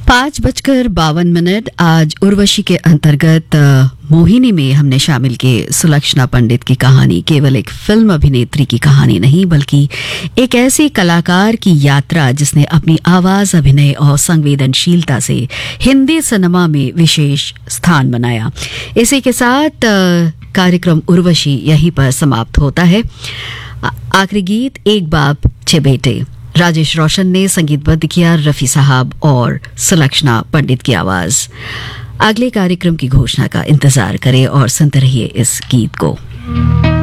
5:52 आज उर्वशी के अंतर्गत मोहिनी में हमने शामिल किए सुलक्षणा पंडित की कहानी। केवल एक फिल्म अभिनेत्री की कहानी नहीं, बल्कि एक ऐसी कलाकार की यात्रा जिसने अपनी आवाज, अभिनय और संवेदनशीलता से हिंदी सिनेमा में विशेष स्थान बनाया। इसी के साथ कार्यक्रम उर्वशी यहीं पर समाप्त होता है। आखिरी गीत एक बाप छह बेटे, राजेश रोशन ने संगीतबद्ध किया, रफी साहब और सुलक्षणा पंडित की आवाज। अगले कार्यक्रम की घोषणा का इंतजार करें और सुनते रहिए इस गीत को।